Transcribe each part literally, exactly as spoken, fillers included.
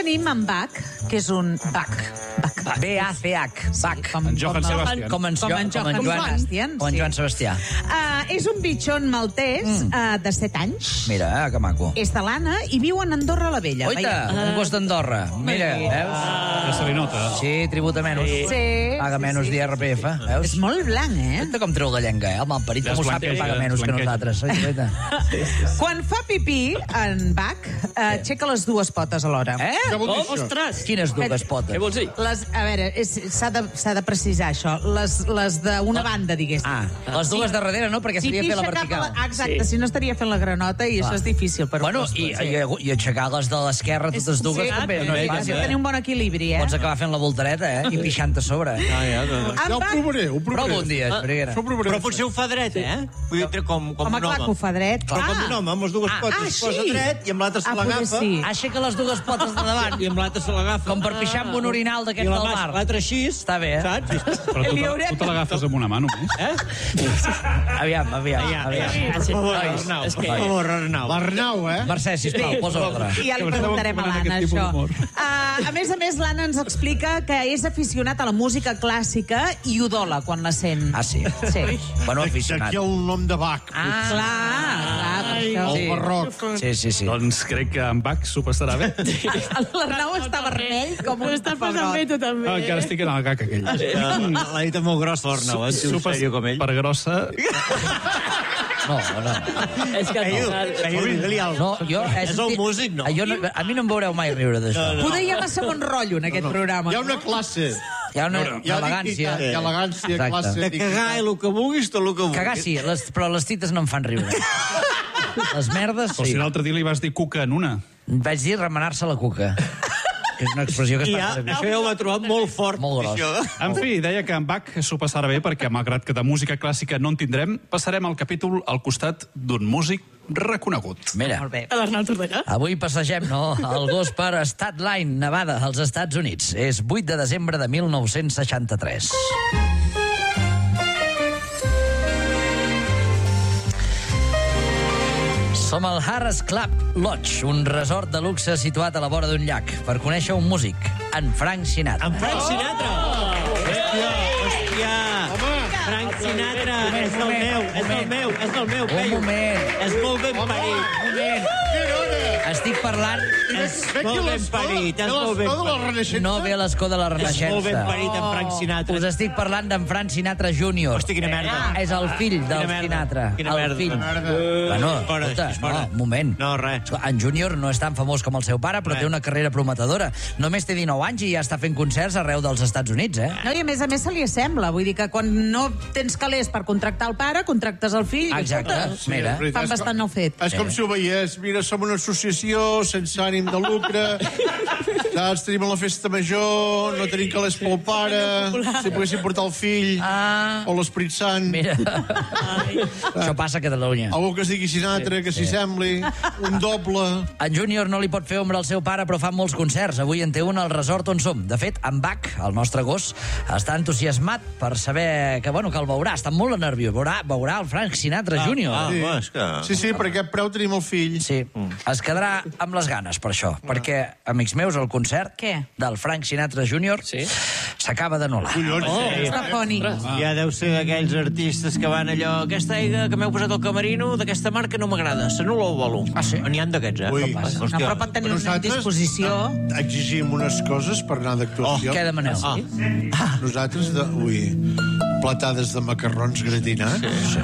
tenim en Bach, que és un Bach. Bach. B A C H. Bach. En Johann Sebastian. Com en, Com en com en Johann Joan Sebastian, Com en sí. Joan Sebastià. Uh, és un bitxon maltès uh, de set anys. Mira, eh, que maco. És de l'Anna i viu en Andorra la Vella. Oita, un gos d'Andorra. Mira, veus? Ja se li nota. Sí, tributa menys. Sí. Paga menys sí, sí. d'I R P F, És veus? molt blanc, eh? Oita, com treu la llenga, eh? El malparit, Ja com es ho sap, que blanqueja, paga menys es que blanqueja. nosaltres. Oita, oita. Quan fa pipí, en Bach uh, aixeca les dues potes alhora. Eh? Què vol dir això? Ostres! Quines dues potes? Què vols dir? Les, a veure, és- s'ha de, s'ha de precisar això. Les, les d'una banda, diguéssim. Ah, les dues de darrere no, perquè seria fer la pixa cap a vertical. la- Exacte, Sí. si no estaria fent la granota i Clar. això és difícil per Bueno, un i, hoste. i, i aixecar les de l'esquerra, totes dues, Sí, també. No també, és has fàcil, de tenir eh? un bon equilibri, eh? Pots acabar fent la voltereta, eh? I pixant a sobre. Ah, ja, doncs. En Ja ho Bach, provaré, ho provaré. Prova un dia, Espariguera. Això ho provaré. Però potser ho fa dret, eh? Vull dir, com, com home, un clar, que ho home. fa dret. Però com un home, amb les dues Ah, potes ah, es posa sí? dret i amb l'altra se Ah, l'agafa. potser sí. Aixeca les dues potes de davant. I amb l'altre se l'agafa. Com per pixar amb un orinal I d'aquest la del mà- mar. L'altre així. Està bé, eh? Saps? Però tu, te- tu te l'agafes amb una mà només. Eh? Aviam, aviam, Ja, aviam. ja. Per favor, Nois, Arnau. és Per que- favor, Arnau. L'Arnau, eh? Mercè, sisplau, posa ordre. I ja li Que preguntarem a m'estava l'Anna, aquest tipus això. d'humor. Uh, a més a més, l'Anna ens explica que és aficionat a la música clàssica i odola quan la sent. Ah, sí? Sí. Bueno, aficionat. Aquí el nom de Bach. Ah, Clar, clar, per això. El sí. barroc. Sí, sí, sí. Doncs crec que en Bach s'ho passarà bé. L'Arnau està vermell com un Està passant bé, tu també. Ah, encara estic en el gag aquell. L'ha dit molt grossa, l'Arnau, eh? S'ho Un sèrio com ell. per grossa. No, no. És que no. No, jo... És el músic, no? Jo, no- a mi no em veureu mai riure d'això. Poder hi ha massa bon rotllo en aquest programa. Hi ha una classe. Hi ha una, Hi una ha elegància. dignitat, hi ha elegància, Exacte. classe. De cagar el que vulguis, tot el que vulguis. Cagar sí, les, però les tites no em fan riure. Les merdes, Però si sí. l'altre dia li vas dir cuca en una. Vaig dir remenar-se la cuca. Que és una expressió que I es ja, fa servir. això ja ho va trobar molt fort. Molt gros. això. En fi, deia que en Bach s'ho passarà bé perquè, malgrat que de música clàssica no en tindrem, passarem el capítol al costat d'un músic reconegut. Mira, Molt bé. A l'Arnau Tordera. avui passegem, no?, el gos per Statline, Nevada, als Estats Units. És vuit de desembre de mil nou-cents seixanta-tres. Som al Harris Club Lodge, un resort de luxe situat a la vora d'un llac, per conèixer un músic, en Frank Sinatra. En Frank Sinatra! Hòstia, hòstia! Frank Sinatra, és el meu, és el meu, és el meu, Un veio. moment. És molt ben parit. Un moment. Estic parlant... És molt ben parit, és molt ben de la parit. Renaixença. No ve l'escó de la És molt ben Renaixença. parit, en Frank Sinatra. Us estic parlant d'en Frank Sinatra júnior. Hosti, quina merda. Ah, és el fill del Quina merda, Sinatra. quina el merda. fill. Merda. Bueno, Fora, escolta, fora. no, un moment. No, res. Escolta, En Júnior no és tan famós com el seu pare, però Res. té una carrera prometedora. Només té dinou anys i ja està fent concerts arreu dels Estats Units, eh? No, i a més a més se li assembla. Vull dir que quan no tens calés per contractar el pare, contractes el fill. i Exacte. escolta, Mira. és veritat. fan bastant el fet. És com si ho veiés. Mira, som una associació sense ànim de lucre. Saps? Tenim la festa major, no tenim calés pel pare, si poguéssim portar el fill, Ah. o l'Esperit Sant, Mira. Això passa a Catalunya. algú que es digui Sinatra, que s'hi sembli, un doble. En Júnior no li pot fer ombra al seu pare, però fa molts concerts. Avui en té un al resort on som. De fet, en Bach, el nostre gos, està entusiasmat per saber que, bueno, que el veurà. Està molt nerviós. Veurà, veurà el Frank Sinatra júnior Ah, Sí. home, és que... Sí, sí, per aquest preu tenim el fill. Sí, es quedarà amb les ganes per això, perquè, amics meus, el concert Què? del Frank Sinatra júnior s'acaba d'anul·lar. Collons. Oh. Està foni. Ja deu ser d'aquells artistes que van allò... Aquesta aigua que m'heu posat al camerino, d'aquesta marca no m'agrada. S'anul·la el bolo. Ah, sí? N'hi ha d'aquests, eh? Ui. No passa. No, però pot tenir una Nosaltres disposició. exigim unes coses per anar d'actuació. Què demaneu? Ah. Nosaltres, de, ui, platades de macarrons gratinats. Sí.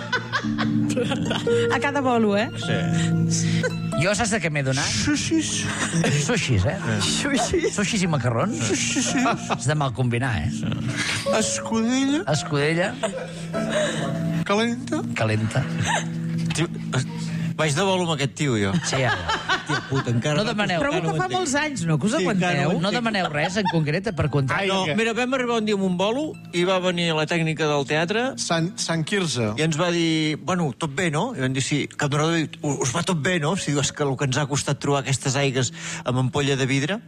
A cada bolo, eh? Sí. Jo saps de què m'he donat? Sushis. Sushis, eh? Sushis? Sushis i macarrons? És de mal combinar, eh? Escudella Escudella, calenta. calenta. Tio, vaig de bolo amb aquest tio, jo. Sí, ja. Tio, puta, encara... No demaneu. Trobo que fa molts anys, no? Que us Sí, encara aguanteu. No demaneu res en concret per comptar. Ai, No, que- mira, vam arribar un dia amb un bolo i va venir la tècnica del teatre Sant, Sant Quirze. i ens va dir, bueno, tot bé, no? I vam dir, sí, cap d'una hora, us va tot bé, no? Si diu, és que el que ens ha costat trobar aquestes aigues amb ampolla de vidre.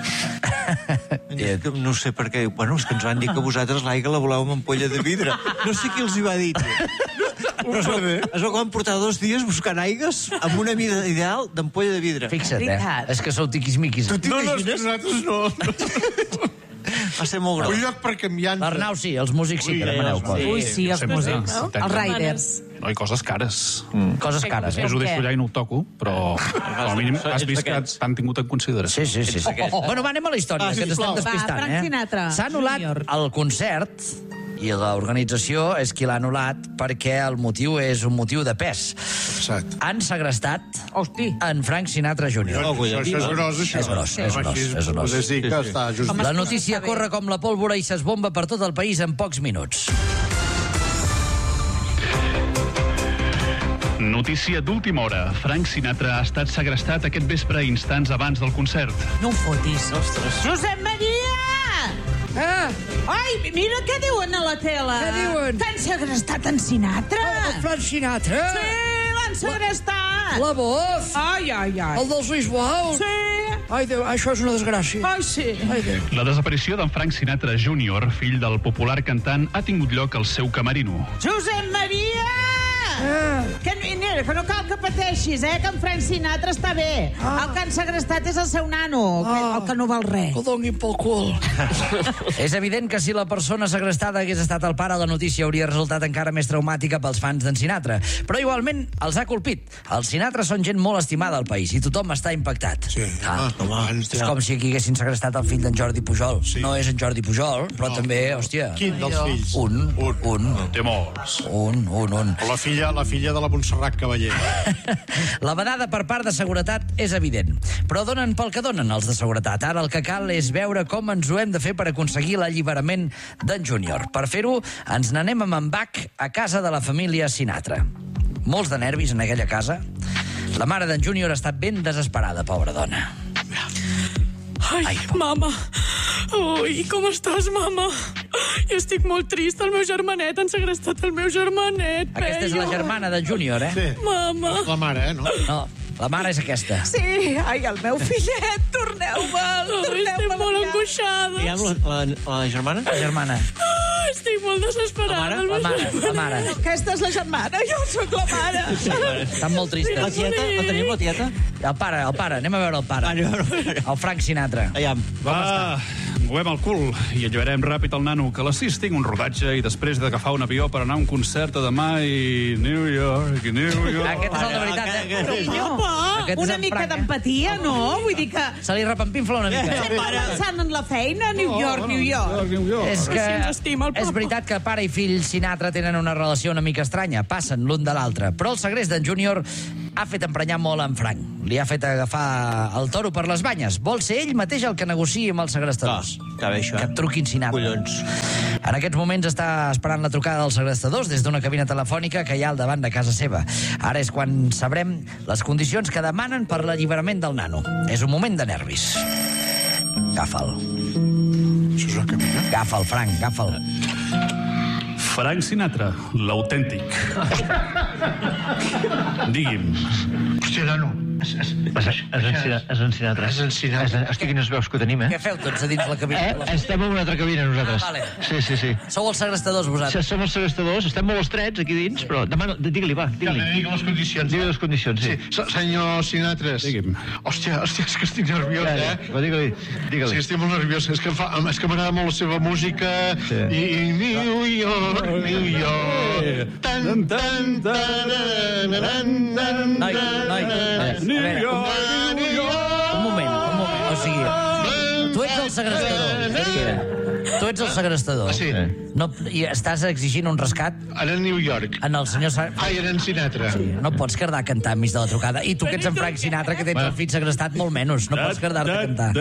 Dic, no sé per què. Bueno, és que ens van dir que vosaltres l'aigua la voleu amb ampolla de vidre. No sé qui els hi va dir, tio. Es veu, es veu que van portar dos dies buscant aigues amb una mida ideal d'ampolla de vidre. Fixa't, eh? Veritat. És que sou tiquismiquis. Tu No, no, és que t'imagines? nosaltres no. Va ser molt Un gros. lloc per canviar. L'Arnau sí, els músics sí que demaneu coses. Ui, sí, els Sempre músics. sí. Els riders. No, i coses cares. Coses cares, eh? Us ho què? deixo allà i no ho toco, però com a mínim has vist que t'han tingut en consideració. Sí, sí, sí. Bueno, va, anem a la història, Ah, que ens estem sisplau. despistant, Va, Frank eh? Sinatra, S'ha anul·lat Junior. el concert i l'organització és qui l'ha anul·lat perquè el motiu és un motiu de pes. Exacte. Han segrestat Hosti. en Frank Sinatra júnior Això, això és gros, això. És gros, és gros, és gros. Podés dir que està just... La notícia corre com la pólvora i s'esbomba per tot el país en pocs minuts. Notícia d'última hora. Frank Sinatra ha estat segrestat aquest vespre instants abans del concert. No em fotis. Josep Maria! Ah, Ai, mira què diuen a la tele. Què diuen? Que han segrestat en Sinatra. Frank Sinatra? Sí, l'han segrestat. La voz? Ai, ai, ai. El dels ulls blaus? Sí. Ai, Déu, això és una desgràcia. Ai, sí. Ai, Déu. La desaparició d'en Frank Sinatra júnior, fill del popular cantant, ha tingut lloc al seu camerino. Josep Maria! Ah. Que, no, que no cal que pateixis, eh? Que en Frank Sinatra està bé. Ah. El que han segrestat és el seu nano, que, Ah. el que no val res. Que donin pel cul. És evident que si la persona segrestada hagués estat el pare, la notícia hauria resultat encara més traumàtica pels fans d'en Sinatra. Però igualment els ha colpit. Els Sinatra són gent molt estimada al país i tothom està impactat. Sí, Ah, home, home, és com si aquí haguessin segrestat el fill d'en Jordi Pujol. Sí. No és en Jordi Pujol, però No. també, hòstia... Quin dels fills? Un, Un. un, Té molts. un, un, un. O la filla, la filla de la Montserrat Cavaller. La vedada per part de seguretat és evident, però donen pel que donen els de seguretat. Ara el que cal és veure com ens ho hem de fer per aconseguir l'alliberament d'en Júnior. Per fer-ho, ens n'anem amb en Bach a casa de la família Sinatra. Molts de nervis en aquella casa. La mare d'en Júnior ha estat ben desesperada, pobra dona. Ai, Ai, mama. Ui, com estàs, mama? Jo estic molt trist. El meu germanet, han segrestat el meu germanet. Aquesta és la Peio. germana d'en Júnior, eh? Sí. Mama. La mare, eh, no? No, la mare és aquesta. Sí, ai, el meu fillet, torneu-me'l, Ai, estic torneu-me'l. molt enviar. angoixada. I amb la, la, la germana? La germana. Ah, estic molt desesperada. La mare? El La meu mare, la mare. Aquesta és la germana, jo sóc la mare. Estan molt La tristes. tieta? La tenim, la tieta? El pare, el pare. Anem a veure el pare. Anem a veure. El Frank Sinatra. Allà. Va, movem el cul i alliberem ràpid el nano, que a les sis tinc un rodatge i després he d'agafar un avió per anar a un concert a demà i New York, i New York... Aquest és el de veritat, eh? Carinyo, Aquest és una en mica Frank, eh? d'empatia, no? Vull dir que Se li repampinfla una mica. sempre pensant en la feina, New York, New York. New York. És que si ens estima el és papa. veritat que pare i fill Sinatra tenen una relació una mica estranya, passen l'un de l'altre, però el segrest d'en Júnior ha fet emprenyar molt en Frank. Li ha fet agafar el toro per les banyes. Vol ser ell mateix el que negociï amb els segrestadors. Clar, està bé, això, eh? Que et truquin Sinatra. Collons. En aquests moments està esperant la trucada dels segrestadors des d'una cabina telefònica que hi ha al davant de casa seva. Ara és quan sabrem les condicions que demanen per l'alliberament del nano. És un moment de nervis. Agafa'l. Això és una cabina? Agafa'l, Frank, agafa'l. Frank Sinatra, l'autèntic. Digui'm. Hòstia, nano. És, és, és, és, en Sinatra. És en Sinatra. És en Sinatra. Hòstia, quines veus que tenim, eh? Què feu tots a dins la cabina? Eh? Estem en una altra cabina, nosaltres. Ah, vale. Sí, sí, sí. Sou els segrestadors, vosaltres. Som els segrestadors, estem molt estrets aquí dins, però demana, digue-li, va, digue-li. Digui les condicions. Digue les condicions, sí. Sí, senyor Sinatres. Digui'm. Hòstia, hòstia, és que estic nerviós, Ja, ja, eh? va, digue-li, Sí, digue-li. estic molt nerviós. És que, em fa, és que m'agrada molt la seva música. Sí. I, i New York, New York. Tan, tan, tan, tan, Noi, noi, a veure, un, un moment, un moment. O sigui, tu ets el segrestador. Tu ets el segrestador. Ah, sí. No, I estàs exigint un rescat Ara en New York. en el senyor... Sa- Ai, era en Sinatra. No pots quedar a cantar enmig de la trucada. I tu que ets en Frank Sinatra, que tens el fill segrestat, molt menys. No pots quedar-te a cantar.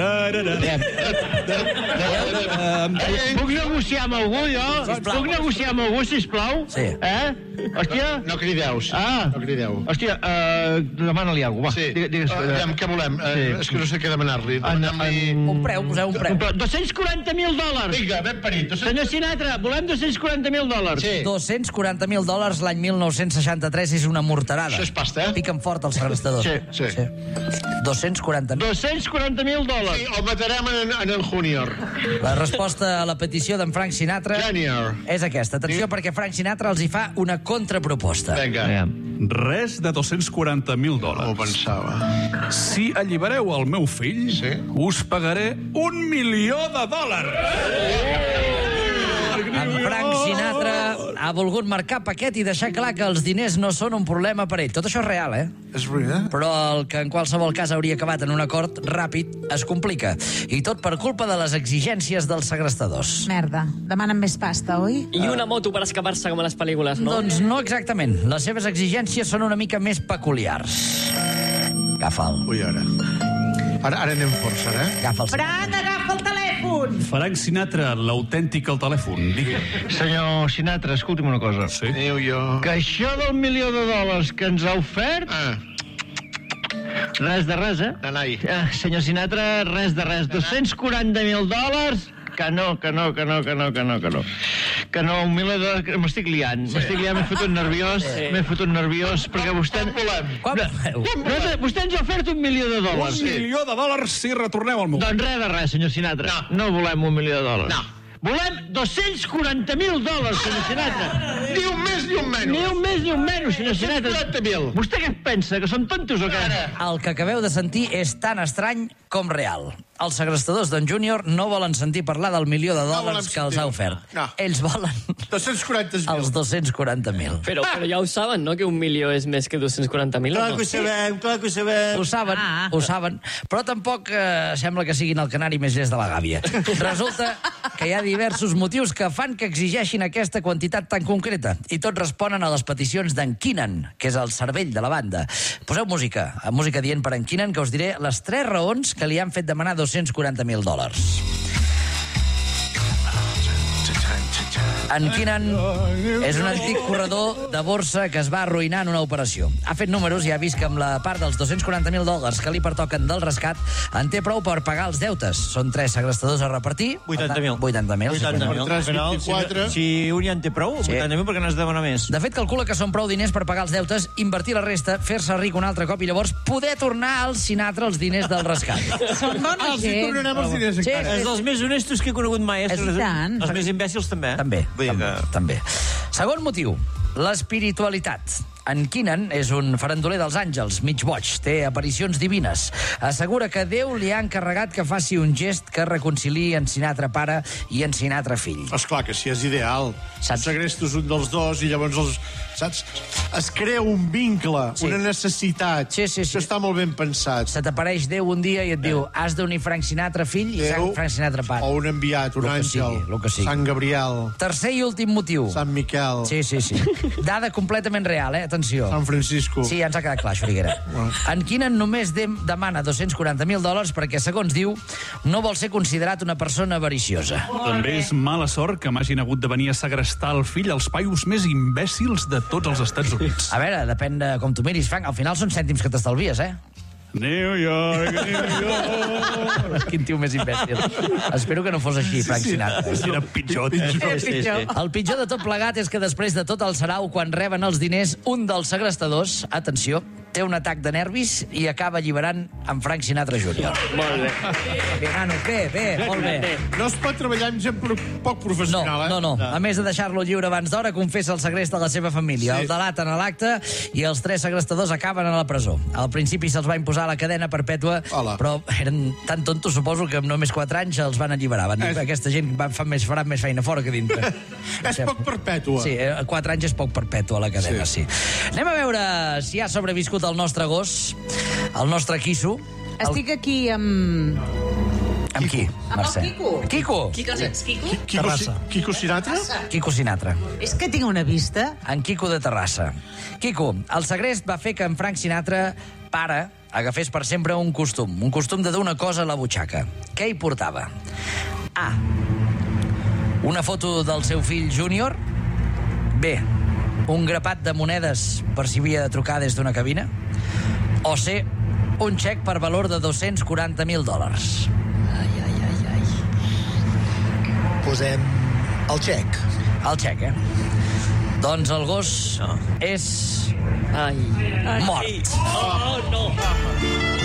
Puc negociar amb algú, jo? Sisplau. Puc negociar amb algú, sisplau? Sí. Eh? Hòstia. No crideu, sí. Ah. No crideu. Hòstia, uh, demana-li alguna cosa, va. Sí. Digue- Digues... Uh, aviam, què volem? Uh, Sí. És que no sé què demanar-li. Demanem-li... Un preu, poseu un preu. dos-cents quaranta mil dòlars. Vinga, ben parit. Senyor Sinatra, volem dos-cents quaranta mil dòlars. Sí. dos-cents quaranta mil dòlars l'any mil nou-cents seixanta-tres és una morterada. Això és pasta, eh? Piquen fort els segrestadors. Sí, sí. dos-cents quaranta mil. dos-cents quaranta mil dòlars. Sí, el matarem en, en el Junior. La resposta a la petició d'en Frank Sinatra Junior. és aquesta. Atenció, sí. perquè Frank Sinatra els hi fa una contraproposta. Vinga. Res de dos-cents quaranta mil No ho dòlars. pensava. Si allibereu el meu fill, Sí. us pagaré un milió de dòlars. En Frank Sinatra ha volgut marcar paquet i deixar clar que els diners no són un problema per ell. Tot això és real, eh? És veritat? Però el que en qualsevol cas hauria acabat en un acord ràpid es complica. I tot per culpa de les exigències dels segrestadors. Merda, demanen més pasta, oi? I una moto per escapar-se com a les pel·lícules, no? Doncs no exactament. Les seves exigències són una mica més peculiars. Agafa'l. Ui, ara. Ara, ara anem força, eh? Agafa'l. Fran, agafa el telèfon! Frank Sinatra, l'autèntic al telèfon. Digui. Senyor Sinatra, escolti'm una cosa. Sí? Déu, jo... Que això del milió de dòlars que ens ha ofert... Ah, Res de res, eh? nanai. Ah, senyor Sinatra, res de res. dos-cents quaranta mil dòlars? Que no, que no, que no, que no, que no, que no. Que no, un milió de dòlars... M'estic liant, m'estic liant, m'he fotut nerviós, m'he fotut nerviós, perquè vostè... Quan No, voleu? no, vostè ens ha ofert un milió de Un dòlars. milió de dòlars si retorneu al meu. Doncs res de res, senyor Sinatra. No, no volem un milió de dòlars. No. Volem dos-cents quaranta mil dòlars, senyor Sinatra. Ni un més ni un menys. Ni un més ni un menys, senyor Sinatra. quaranta mil. Vostè què pensa, que som tontos o què? El que acabeu de sentir és tan estrany com real. Els segrestadors d'en Júnior no volen sentir parlar del milió de volem dòlars que els sentir-ho. ha ofert. No. Ells volen dos-cents quaranta mil. els dos-cents quaranta mil. Però, però ja ho saben, no?, que un milió és més que dos-cents quaranta mil. Clar que ho sabem, clar que ho sabem. Ho saben, Ah. ho saben, però tampoc eh, sembla que siguin el canari més llest de la gàbia. Resulta que hi ha diversos motius que fan que exigeixin aquesta quantitat tan concreta, i tots responen a les peticions d'en Keenan, que és el cervell de la banda. Poseu música, música dient per en Keenan, que us diré les tres raons que li han fet demanar dos-cents quaranta mil dòlars. En Keenan és un antic corredor de borsa que es va arruïnar en una operació. Ha fet números i ha vist que amb la part dels dos-cents quaranta mil dòlars que li pertoquen del rescat en té prou per pagar els deutes. Són tres segrestadors a repartir. vuitanta mil. vuitanta mil. vuitanta mil. tres, Al final, vint-i-quatre. Si, si un ja en té prou, Sí. vuitanta mil perquè n'has de demanar més. De fet, calcula que són prou diners per pagar els deutes, invertir la resta, fer-se ric un altre cop i llavors poder tornar al Sinatra els diners del rescat. Són bona Ah, els hi gent. tornarem els diners Sí. encara. És dels més honestos que he conegut mai. És És tant. Els més imbècils també. També, Vull dir també, que... també. Segon motiu, l'espiritualitat. En Keenan és un faranduler dels àngels, mig boig, té aparicions divines. Assegura que Déu li ha encarregat que faci un gest que reconciliï en Sinatra pare i en Sinatra fill. Esclar que sí, és ideal. Saps? Segrestos un dels dos i llavors els... Saps? Es crea un vincle, Sí. una necessitat. Sí, sí, sí. Això està molt ben pensat. Se t'apareix Déu un dia i et diu has d'unir Frank Sinatra fill i Déu Frank Sinatra pare. o un enviat, un Lo que àngel. sigui, lo que sigui. Sant Gabriel, Tercer i últim motiu. Sant Miquel, Sí, sí, sí. Dada completament real, eh? Atenció. Sant Francisco. Sí, ja ens ha quedat clar, Xuriguera. En Keenan només de demana dos-cents quaranta mil dòlars perquè, segons diu, no vol ser considerat una persona avariciosa. També és mala sort que m'hagin hagut de venir a segrestar el fill als paios més imbècils de tots els Estats Units. A veure, depèn de com tu miris, Frank. Al final són cèntims que t'estalvies, eh? New York, New York... Quin tio més imbècil. Espero que no fos així, Frank Sinatra. Sí, era pitjor. Sí, sí, sí. El pitjor de tot plegat és que després de tot el sarau, quan reben els diners, un dels segrestadors, atenció, té un atac de nervis i acaba alliberant en Frank Sinatra júnior Molt bé. Bé, nano, bé, bé, molt bé. No es pot treballar amb gent pro poc No, professional, eh? no, no. A més de deixar-lo lliure abans d'hora, confessa el segrest de la seva família. Sí. El delaten a l'acte i els tres segrestadors acaben a la presó. Al principi se'ls va imposar la cadena perpètua, Hola. però eren tan tontos, suposo, que amb només quatre anys els van alliberar. Van dir, És- aquesta gent va, fa més, farà més feina fora que dintre. És poc perpètua. Sí, eh, quatre anys és poc perpètua la cadena, sí. sí. Anem a veure si ha sobreviscut el nostre gos, el nostre Quisso. El... Estic aquí amb... Amb qui, Amb el Mercè? Quico. Quico? Quico, saps Quico? Quico, Terrassa. Quico Sinatra? Quico Sinatra. És que tinc una vista. En Quico de Terrassa. Quico, el segrest va fer que en Frank Sinatra, pare, agafés per sempre un costum, un costum de dur una cosa a la butxaca. Què hi portava? A. Una foto del seu fill júnior. B. Un grapat de monedes per si havia de trucar des d'una cabina. O C. Un xec per valor de dos-cents quaranta mil dòlars. Posem el xec. El xec, eh? Doncs el gos és Ai. mort. Oh, no.